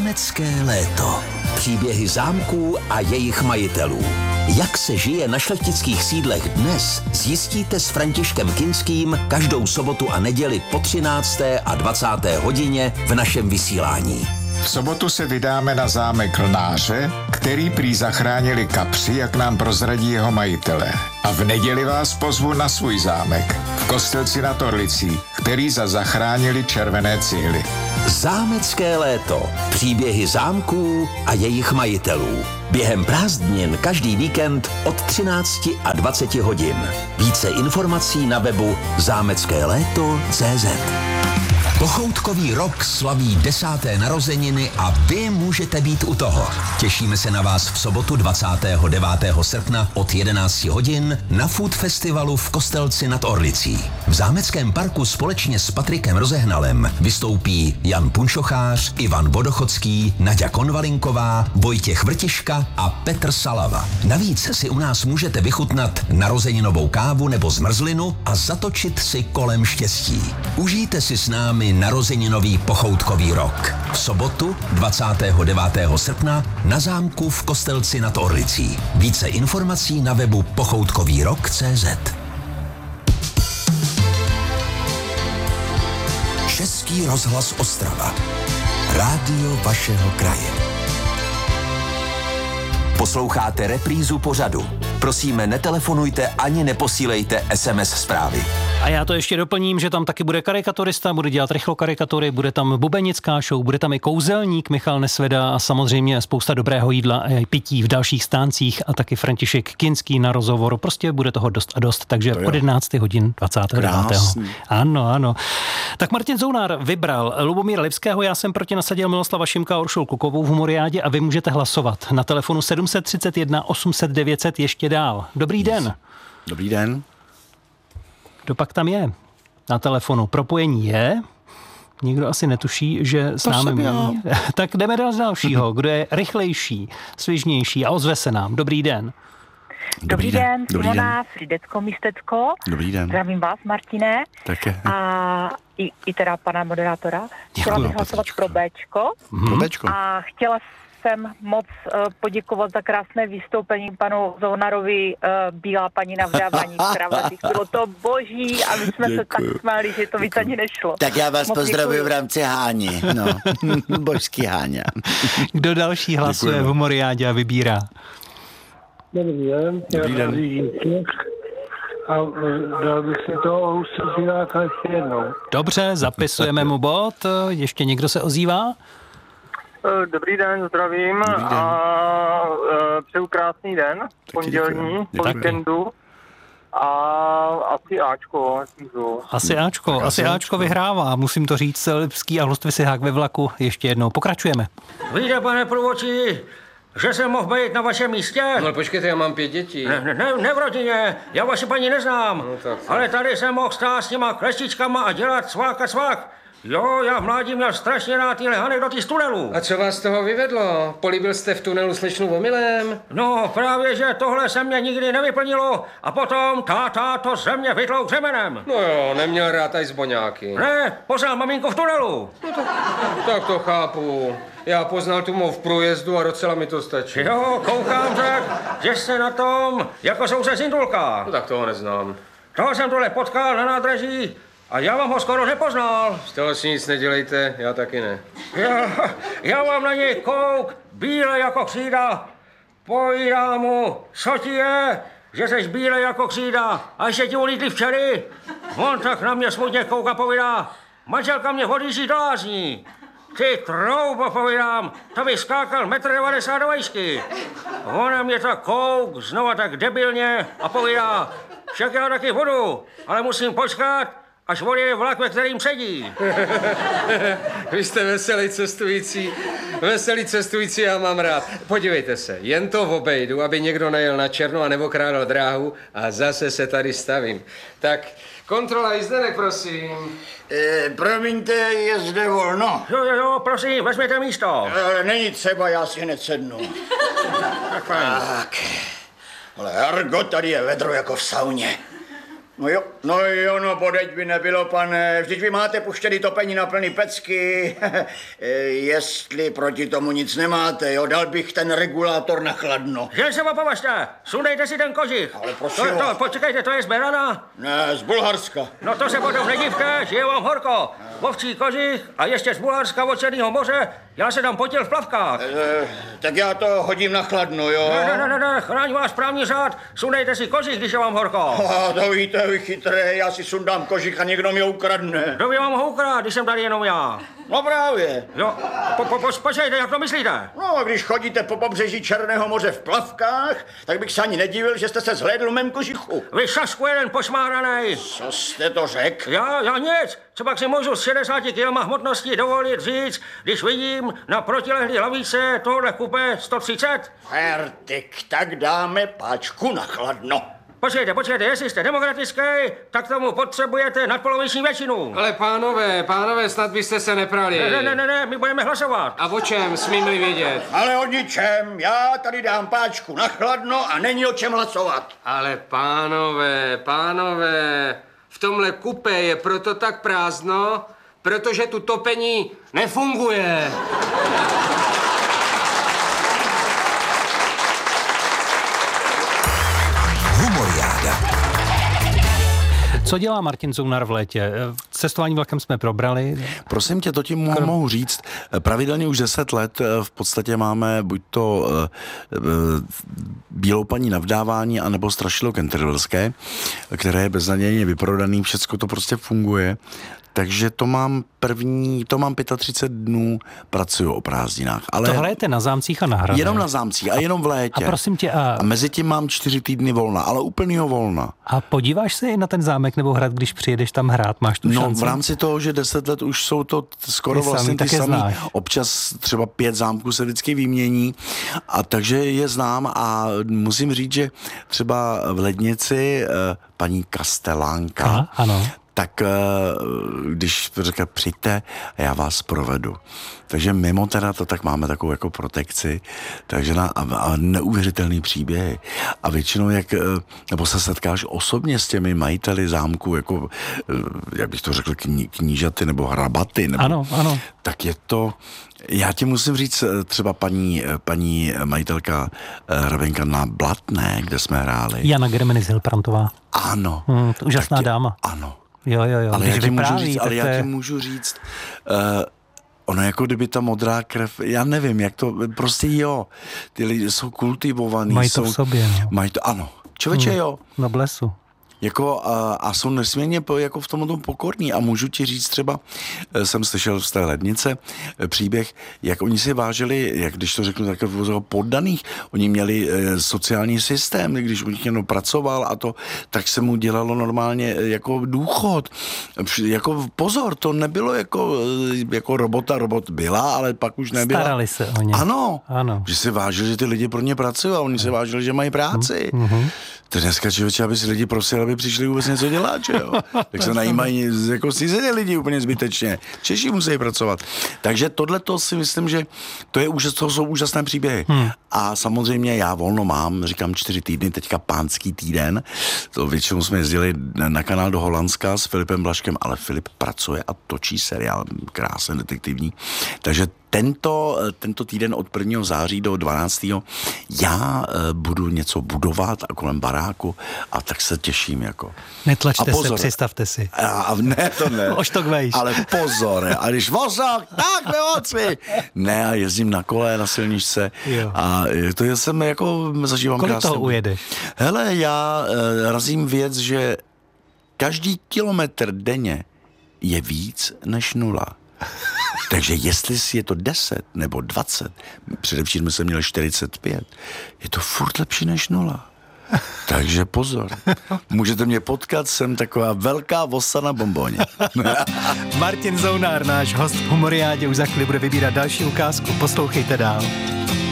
Zámecké léto. Příběhy zámků a jejich majitelů. Jak se žije na šlechtických sídlech dnes, zjistíte s Františkem Kinským každou sobotu a neděli po 13. a 20. hodině v našem vysílání. V sobotu se vydáme na zámek Lnáře, který prý zachránili kapři, jak nám prozradí jeho majitelé. A v neděli vás pozvu na svůj zámek v Kostelci nad Orlicí, který zachránili červené cihly. Zámecké léto. Příběhy zámků a jejich majitelů. Během prázdnin každý víkend od 13 a 20 hodin. Více informací na webu zámeckéléto.cz. Pochoutkový rok slaví 10. narozeniny a vy můžete být u toho. Těšíme se na vás v sobotu 29. srpna od 11 hodin na Food Festivalu v Kostelci nad Orlicí. V zámeckém parku společně s Patrikem Rozehnalem vystoupí Jan Punčochář, Ivan Vodochodský, Naďa Konvalinková, Vojtěch Vrtiška a Petr Salava. Navíc si u nás můžete vychutnat narozeninovou kávu nebo zmrzlinu a zatočit si kolem štěstí. Užijte si s námi narozeninový pochoutkový rok. V sobotu 29. srpna na zámku v Kostelci nad Orlicí. Více informací na webu pochoutkovýrok.cz. Český rozhlas Ostrava. Rádio vašeho kraje. Posloucháte reprízu pořadu. Prosíme, netelefonujte ani neposílejte SMS zprávy. A já to ještě doplním, že tam taky bude karikaturista, bude dělat rychlokarikatury, bude tam bubenická show, bude tam i kouzelník Michal Nesveda a samozřejmě spousta dobrého jídla a pití v dalších stáncích a taky František Kinský na rozhovor. Prostě bude toho dost a dost, takže od 11 hodin 29. Krásný. Ano. Tak Martin Zounár vybral Lubomíra Lipského, já jsem proti nasadil Miloslava Šimka a Uršulu Kukovou v Humoriádě a vy můžete hlasovat na telefonu 731 800 900 ještě dál. Dobrý den. Dobrý den. Kdo pak tam je? Na telefonu propojení je. Nikdo asi netuší, že s námi... Tak jdeme do dalšího. Kdo je rychlejší, svižnější a ozve se nám. Dobrý den. Dobrý den, Simona Fridecko-Místecko. Dobrý den. Zdravím vás, Martine. Také. A i teda pana moderátora. Chtěla bych hlasovat pro Bčko. Pro Bčko. A chtěla jsem moc poděkovat za krásné vystoupení panu Zounarovi, Bílá paní na vdávání kravatých. Bylo to boží a my jsme se tak smáli, že to víc ani nešlo. Tak já vás pozdravuji v rámci Háni. No, božský Háňa. Kdo další hlasuje v Humoriádě a vybírá? Dobrý den. Dobrý den. A dal bych si to už ještě jednou. Dobře, zapisujeme mu bod. Ještě někdo se ozývá? Dobrý den, zdravím. Dobrý den. A přeju krásný den, pondělní, po víkendu. A asi Ačko. Asi Ačko vyhrává, musím to říct, Lipský a Hlustvisihák ve vlaku. Ještě jednou pokračujeme. Víte, pane průvodčí, že jsem mohl být na vašem místě? No počkejte, já mám 5 dětí. Ne v rodině, já vaši paní neznám. No, tak. Ale tady jsem mohl stát s těma klestičkama a dělat svák a svák. Jo, já v mládí měl strašně rád tyhle anekdoty z tunelu. A co vás z toho vyvedlo? Políbil jste v tunelu slečnu omylem? No, právě, že tohle se mě nikdy nevyplnilo a potom táta to ze mě vytlouk řemenem. No jo, neměl rád aj zboňáky. Ne, poznal maminku v tunelu. Tak to chápu. Já poznal tu mou v průjezdu a docela mi to stačí. Jo, koukám tak, že jste na tom jako soused Zindulka. No tak toho neznám. Toho jsem tohle potkal na nádraží a já vám ho skoro nepoznal. Z toho si nic nedělejte, já taky ne. Já mám na něj kouk, bílej jako křída. Povídám mu, co ti je, že jsi bílej jako křída a ještě ti ulítli včely. On tak na mě smutně kouká, povídá, manželka mě odjíždí do lázní. Ty troubo, povídám, to by skákal 1,90 m do vejšky. Ona mě tak kouk, znova tak debilně a povídá, však já taky vodu, ale musím počkat, až odjede vlak, ve kterým sedí. Vy jste veselý cestující, já mám rád. Podívejte se, jen to obejdu, aby někdo nejel na černo a neokrádal dráhu a zase se tady stavím. Tak, kontrola jízdenek, prosím. Promiňte, je zde volno. Jo, prosím, vezměte místo. Není třeba, já si hned sednu. Tak fajn. Tak, ale Argo, tady je vedro jako v sauně. No jo, podeď by nebylo, pane. Vždyť vy máte puštěný topení na plný pecky. Jestli proti tomu nic nemáte, jo, dal bych ten regulátor na chladno. Že se opovažte, sundejte si ten kožich. Ale prosím. Počkejte, to je z Berana? Ne, z Bulharska. No to se potom nedivte, že je vám horko. Ovčí kožich a ještě z Bulharska od Černého moře. Já se tam potil v plavkách. Tak já to hodím na chladno, jo? Ne, chráň vás právní řád. Sundejte si kožich, když je vám horko. To víte, vy chytré, já si sundám kožich a někdo mi ho ukradne. Kdo by vám ho ukradl, když jsem tady jenom já? No právě. Jo, počkejte, jak to myslíte? No, a když chodíte po pobřeží Černého moře v plavkách, tak bych se ani nedivil, že jste se zhlédl v mém kožichu. Vy šašku jeden pošmáranej. Co jste to řekl? Já nic. Co pak si můžu s 60 kg hmotnosti dovolit říct, když vidím na protilehlý lavice tohle kupé 130? Fertik, tak dáme páčku na chladno. Počkejte, jestli jste demokratický, tak tomu potřebujete nadpoloviční většinu. Ale pánové, snad byste se neprali. Ne, my budeme hlasovat. A o čem, smím-li vědět? Ale o ničem, já tady dám páčku na chladno a není o čem hlasovat. Ale pánové, v tomhle kupé je proto tak prázdno, protože tu topení nefunguje. Co dělá Martin Zounar v létě? Cestování vlakem jsme probrali. Prosím tě, to ti mohu říct. Pravidelně už 10 let v podstatě máme buď to Bílou paní na vdávání, anebo Strašidlo Cantervillské, které je beznadějně vyprodaný, všecko to prostě funguje. Takže to mám 35 dnů, pracuju o prázdninách. Ale to hrajete na zámcích a na hradech? Jenom na zámcích a jenom v létě. A prosím tě, a mezi tím mám 4 týdny volna, ale úplnýho volna. A podíváš se i na ten zámek nebo hrad, když přijedeš tam hrát? Máš tu šanci? No, v rámci toho, že 10 let už jsou to skoro vlastně ty samý. Občas třeba 5 zámků se vždycky vymění, a takže je znám a musím říct, že třeba v Lednici paní Kastelánka, ano. Tak když říká přijďte a já vás provedu. Takže mimo teda to tak máme takovou jako protekci, takže a neuvěřitelný příběhy. A většinou nebo se setkáš osobně s těmi majiteli zámku, jako, jak bych to řekl, knížaty nebo hrabaty. Nebo, ano. Tak je to... Já ti musím říct, třeba paní majitelka Hrabenka na Blatné, kde jsme hráli. Jana Gremenis-Hilprantová. Ano. To úžasná dáma. Ano. Jo. Ale já ti můžu říct, ono jako kdyby ta modrá krev, já nevím, jak to, prostě jo, ty lidi jsou kultivovaný. Mají to v sobě, no. Mají to, ano. Člověče, jo. Na blesu. Jako, a jsou nesmírně jako v tomto pokorní a můžu ti říct třeba, jsem slyšel z té Lednice příběh, jak oni si vážili, jak když to řeknu tak poddaných, oni měli sociální systém, když u nich jenom pracoval a to, tak se mu dělalo normálně jako důchod. Jako pozor, to nebylo jako robot byla, ale pak už nebyla. Starali se o ně. Ano. Že si vážili, že ty lidi pro ně pracují a oni si vážili, že mají práci. To dneska člověče, aby si lidi prosili, aby přišli vůbec něco dělat, že jo? Tak se najímají jako cizině lidi úplně zbytečně. Češi musí pracovat. Takže tohleto si myslím, že to jsou úžasné příběhy. A samozřejmě já volno mám, říkám 4 týdny, teďka pánský týden. To většinou jsme jezdili na kanál do Holandska s Filipem Blažkem, ale Filip pracuje a točí seriál krásný, detektivní. Takže tento týden od 1. září do 12. já budu něco budovat a kolem baráku a tak se těším jako. Netlačte se, představte si. Ne, to ne. Oštok vejš. Ale pozor, a když vozok, tak nemoci. Ne, a jezdím na kole, na silničce. Jo. A to jsem jako zažívám krásně. Kolik toho ujedeš? Hele, já razím věc, že každý kilometr denně je víc než 0. Takže jestli je to 10 nebo 20, především jsem měl 45, je to furt lepší než 0. Takže pozor. Můžete mě potkat, jsem taková velká vosa na bomboně. Martin Zounar, náš host v Humoriádě, už za chvíli bude vybírat další ukázku. Poslouchejte dál.